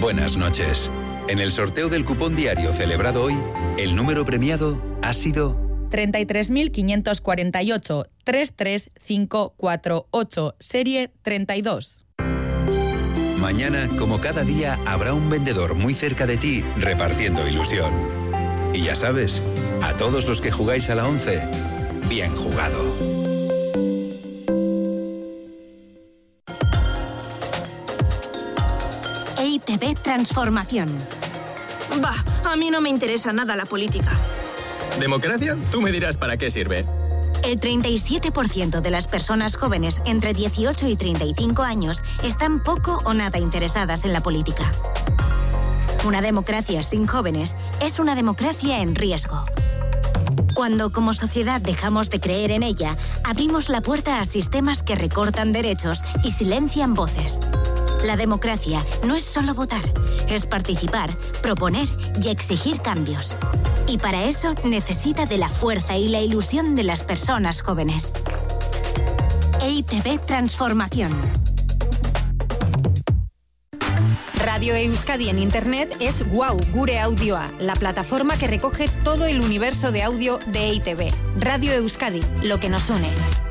buenas noches. En el sorteo del cupón diario celebrado hoy, el número premiado ha sido 33.548 33548, serie 32. Mañana, como cada día, habrá un vendedor muy cerca de ti repartiendo ilusión. Y ya sabes, a todos los que jugáis a la 11, bien jugado. EITB Transformación. Bah, a mí no me interesa nada la política. ¿Democracia? Tú me dirás para qué sirve. El 37% de las personas jóvenes entre 18 y 35 años están poco o nada interesadas en la política. Una democracia sin jóvenes es una democracia en riesgo. Cuando como sociedad dejamos de creer en ella, abrimos la puerta a sistemas que recortan derechos y silencian voces. La democracia no es solo votar, es participar, proponer y exigir cambios. Y para eso necesita de la fuerza y la ilusión de las personas jóvenes. EITB Transformación. Radio Euskadi en Internet es WOW Gure Audioa, la plataforma que recoge todo el universo de audio de EITB. Radio Euskadi, lo que nos une.